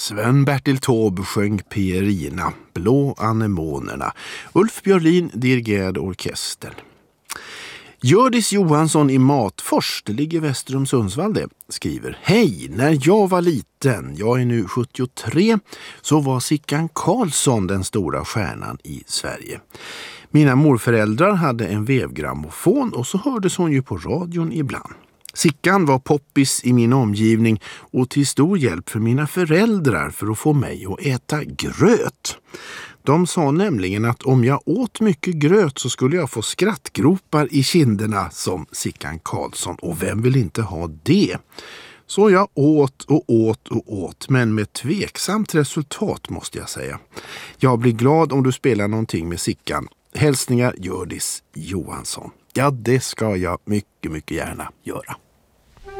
Sven-Bertil Taube sjöng Pierina, Blå anemonerna. Ulf Björlin dirigerade orkestern. Hjördis Johansson i Matfors, det ligger väster om Sundsvall det, skriver: Hej, när jag var liten, jag är nu 73, så var Sickan Karlsson den stora stjärnan i Sverige. Mina morföräldrar hade en vevgrammofon och så hördes hon ju på radion ibland. Sickan var poppis i min omgivning och till stor hjälp för mina föräldrar för att få mig att äta gröt. De sa nämligen att om jag åt mycket gröt så skulle jag få skrattgropar i kinderna som Sickan Karlsson, och vem vill inte ha det? Så jag åt, men med tveksamt resultat måste jag säga. Jag blir glad om du spelar någonting med Sickan. Hälsningar Hjördis Johansson. Ja, det ska jag mycket, mycket gärna göra.